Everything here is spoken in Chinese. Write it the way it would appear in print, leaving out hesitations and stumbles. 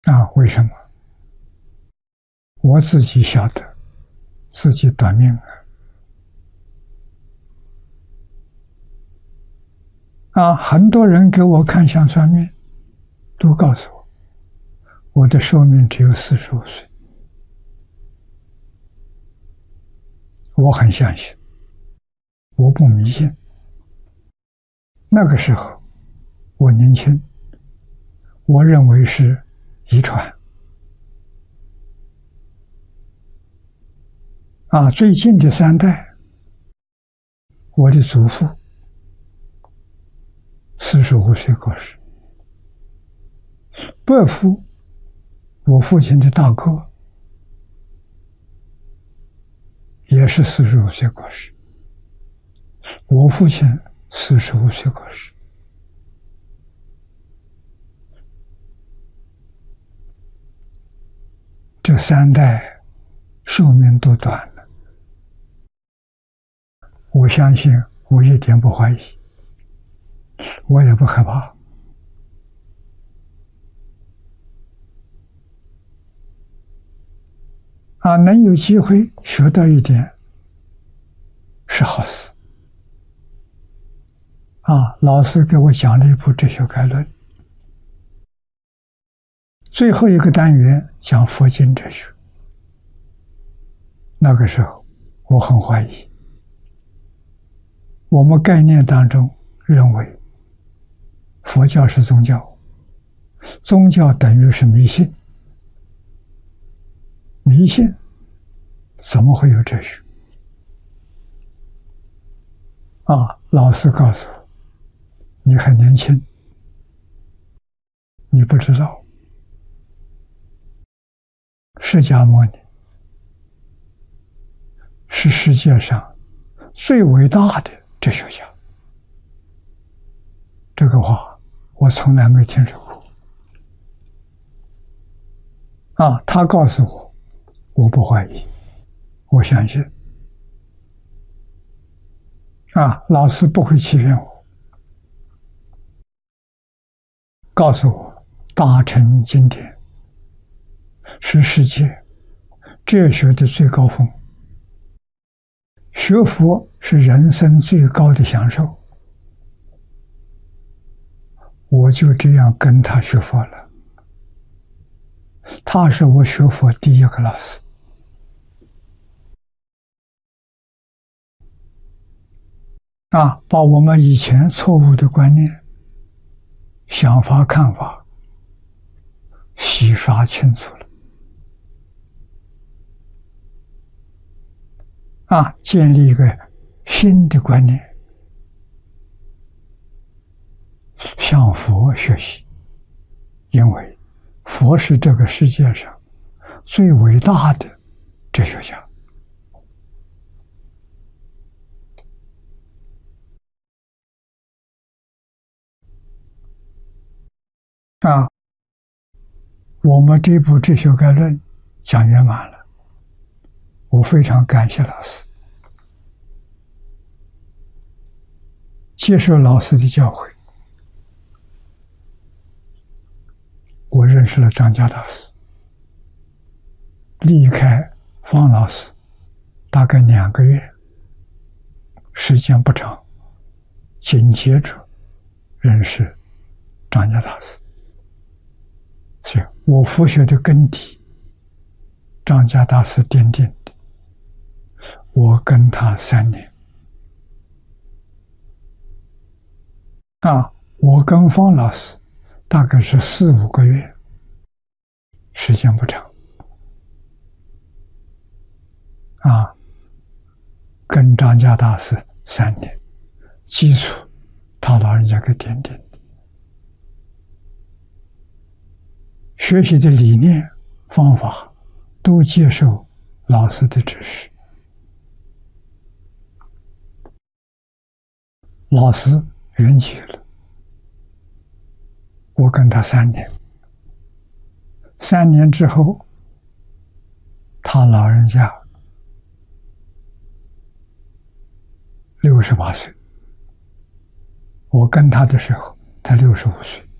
为什么？我自己晓得自己短命很多人给我看相算命，都告诉我的寿命只有45岁。我很相信，我不迷信。那个时候我年轻，我认为是遗传。最近的3代，我的祖父45岁过世，伯父，我父亲的大哥，也是45岁过世，我父亲45岁过世。这3代寿命都短了。我相信，我一点不怀疑，我也不害怕。能有机会学到一点是好事。老师给我讲了一部哲学概论，最后一个单元讲佛经哲学。那个时候我很怀疑，我们概念当中认为佛教是宗教，宗教等于是迷信，迷信怎么会有哲学？老师告诉我，你很年轻，你不知道，释迦牟尼是世界上最伟大的哲学家。这个话我从来没听说过。他告诉我，我不怀疑，我相信。老师不会欺骗我，告诉我大乘经典是世界哲学的最高峰，学佛是人生最高的享受。我就这样跟他学佛了，他是我学佛第一个老师。把我们以前错误的观念、想法、看法洗刷清楚了。建立一个新的观念，向佛学习，因为佛是这个世界上最伟大的哲学家。我们这部哲学概论讲圆满了，我非常感谢老师，接受老师的教诲，我认识了张家大师，离开方老师大概2个月，时间不长，紧接着认识张家大师。所以我佛学的根底，张家大师奠定的。我跟他3年。我跟方老师大概是4、5个月，时间不长。跟张家大师3年，基础他老人家给奠定。学习的理念、方法都接受老师的指示。老师圆寂了，我跟他3年。3年之后，他老人家68岁，我跟他的时候他65岁。